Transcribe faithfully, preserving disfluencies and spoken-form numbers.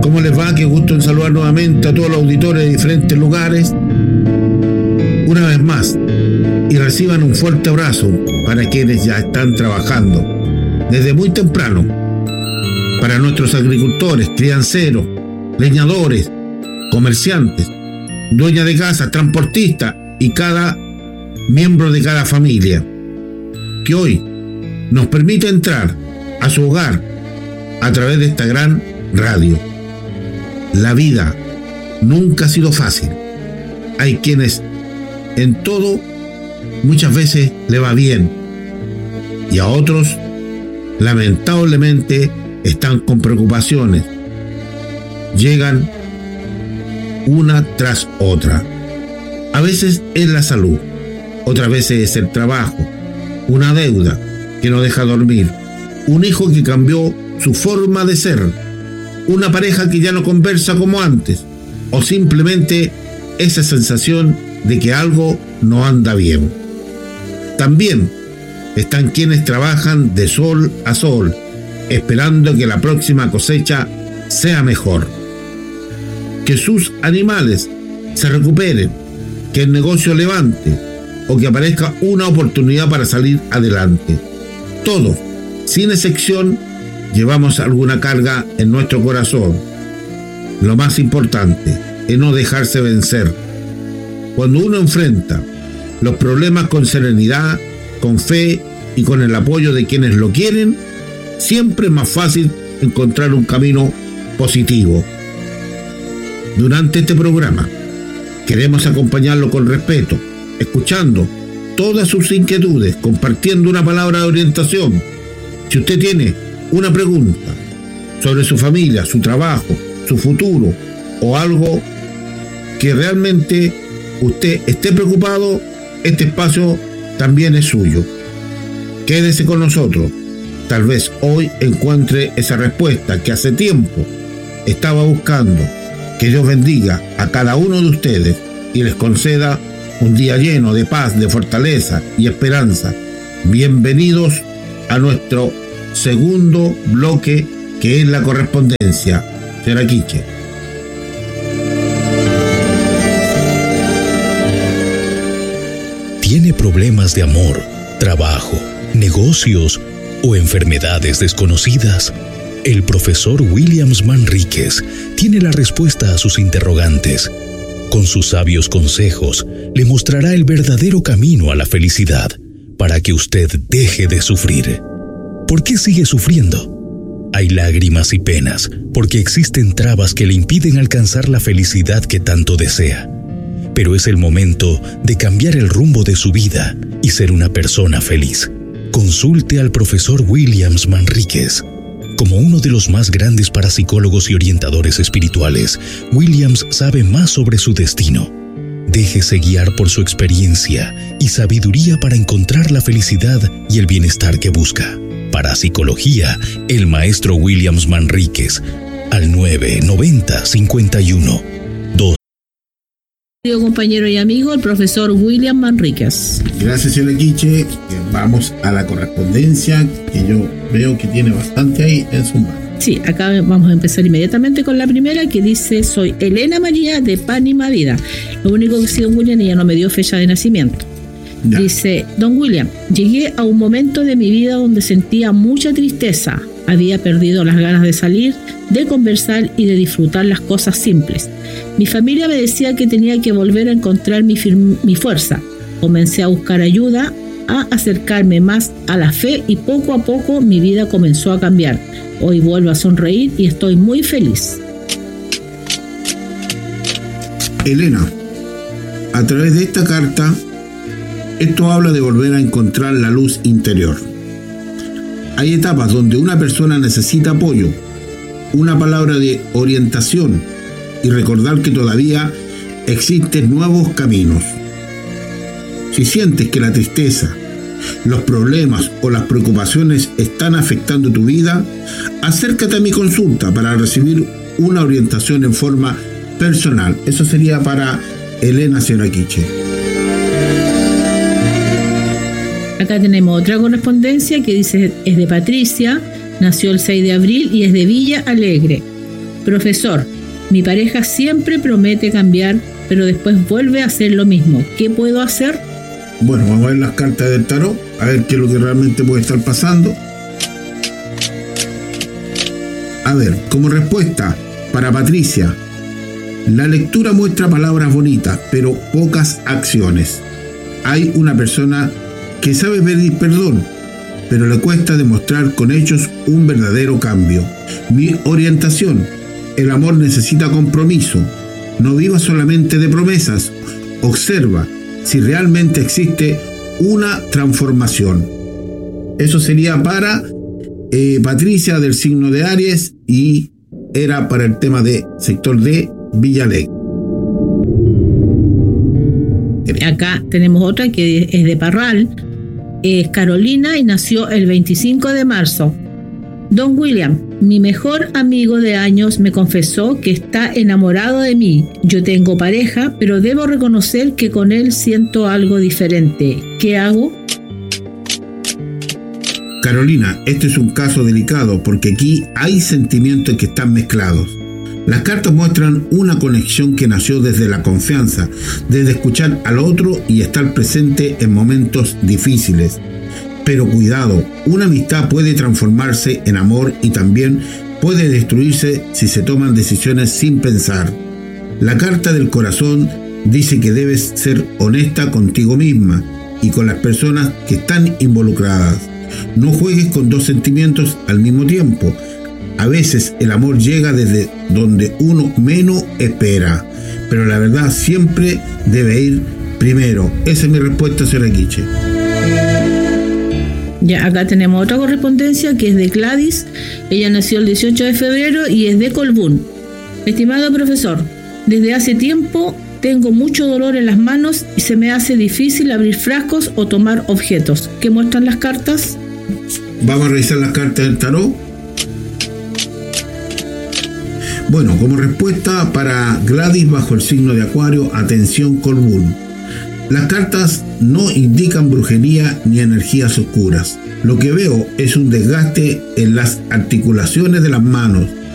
¿Cómo les va? Qué gusto en saludar nuevamente a todos los auditores de diferentes lugares. Una vez más, y reciban un fuerte abrazo para quienes ya están trabajando desde muy temprano. Para nuestros agricultores, crianceros, leñadores, comerciantes, dueñas de casa, transportistas y cada miembro de cada familia, que hoy nos permite entrar a su hogar a través de esta gran radio. La vida nunca ha sido fácil. Hay quienes en todo muchas veces le va bien y a otros lamentablemente están con preocupaciones. Llegan una tras otra. A veces es la salud, otras veces es el trabajo, una deuda que no deja dormir, un hijo que cambió su forma de ser, una pareja que ya no conversa como antes, o simplemente esa sensación de que algo no anda bien. También están quienes trabajan de sol a sol, esperando que la próxima cosecha sea mejor, que sus animales se recuperen, que el negocio levante o que aparezca una oportunidad para salir adelante. Todos, sin excepción, llevamos alguna carga en nuestro corazón. Lo más importante es no dejarse vencer. Cuando uno enfrenta los problemas con serenidad, con fe y con el apoyo de quienes lo quieren, siempre es más fácil encontrar un camino positivo. Durante este programa queremos acompañarlo con respeto, escuchando todas sus inquietudes, compartiendo una palabra de orientación. Si usted tiene una pregunta sobre su familia, su trabajo, su futuro o algo que realmente usted esté preocupado, este espacio también es suyo. Quédese con nosotros. Tal vez hoy encuentre esa respuesta que hace tiempo estaba buscando. Que Dios bendiga a cada uno de ustedes y les conceda un día lleno de paz, de fortaleza y esperanza. Bienvenidos a nuestro segundo bloque, que es la correspondencia. Señora Quiche. ¿Tiene problemas de amor, trabajo, negocios o enfermedades desconocidas? El profesor Williams Manríquez tiene la respuesta a sus interrogantes. Con sus sabios consejos, le mostrará el verdadero camino a la felicidad para que usted deje de sufrir. ¿Por qué sigue sufriendo? Hay lágrimas y penas porque existen trabas que le impiden alcanzar la felicidad que tanto desea. Pero es el momento de cambiar el rumbo de su vida y ser una persona feliz. Consulte al profesor Williams Manríquez. Como uno de los más grandes parapsicólogos y orientadores espirituales, Williams sabe más sobre su destino. Déjese guiar por su experiencia y sabiduría para encontrar la felicidad y el bienestar que busca. Parapsicología, el maestro Williams Manríquez, al nueve noventa cincuenta y uno dos. Compañero y amigo, el profesor Williams Manríquez. Gracias, señora Quiche. Vamos a la correspondencia, que yo veo que tiene bastante ahí en su mano. Sí, acá vamos a empezar inmediatamente con la primera, que dice: soy Elena María de Panima Vida. Lo único que sí, don William, ella no me dio fecha de nacimiento. Ya. Dice: don William, llegué a un momento de mi vida donde sentía mucha tristeza. Había perdido las ganas de salir, de conversar y de disfrutar las cosas simples. Mi familia me decía que tenía que volver a encontrar mi, firm- mi fuerza. Comencé a buscar ayuda, a acercarme más a la fe y poco a poco mi vida comenzó a cambiar. Hoy vuelvo a sonreír y estoy muy feliz. Elena, a través de esta carta, esto habla de volver a encontrar la luz interior. Hay etapas donde una persona necesita apoyo, una palabra de orientación y recordar que todavía existen nuevos caminos. Si sientes que la tristeza, los problemas o las preocupaciones están afectando tu vida, acércate a mi consulta para recibir una orientación en forma personal. Eso sería para Elena, señora Quiche. Acá tenemos otra correspondencia que dice: es de Patricia, nació el seis de abril y es de Villa Alegre. Profesor, mi pareja siempre promete cambiar, pero después vuelve a hacer lo mismo. ¿Qué puedo hacer? Bueno, vamos a ver las cartas del tarot, a ver qué es lo que realmente puede estar pasando. A ver, como respuesta para Patricia, la lectura muestra palabras bonitas, pero pocas acciones. Hay una persona que sabe pedir perdón, pero le cuesta demostrar con hechos un verdadero cambio. Mi orientación: el amor necesita compromiso. No viva solamente de promesas. Observa si realmente existe una transformación. Eso sería para eh, Patricia, del signo de Aries, y era para el tema de sector de Villa Alegre. Acá tenemos otra que es de Parral. Es Carolina y nació el veinticinco de marzo. Don William, mi mejor amigo de años me confesó que está enamorado de mí. Yo tengo pareja, pero debo reconocer que con él siento algo diferente. ¿Qué hago? Carolina, este es un caso delicado porque aquí hay sentimientos que están mezclados. Las cartas muestran una conexión que nació desde la confianza, desde escuchar al otro y estar presente en momentos difíciles. Pero cuidado, una amistad puede transformarse en amor y también puede destruirse si se toman decisiones sin pensar. La carta del corazón dice que debes ser honesta contigo misma y con las personas que están involucradas. No juegues con dos sentimientos al mismo tiempo. A veces el amor llega desde donde uno menos espera, pero la verdad siempre debe ir primero. Esa es mi respuesta, señora Quiche. Ya, acá tenemos otra correspondencia que es de Gladys. Ella nació el dieciocho de febrero y es de Colbún. Estimado profesor, desde hace tiempo tengo mucho dolor en las manos y se me hace difícil abrir frascos o tomar objetos. ¿Qué muestran las cartas? Vamos a revisar las cartas del tarot. Bueno, como respuesta para Gladys bajo el signo de Acuario, atención Colbún. Las cartas no indican brujería ni energías oscuras. Lo que veo es un desgaste en las articulaciones de las manos.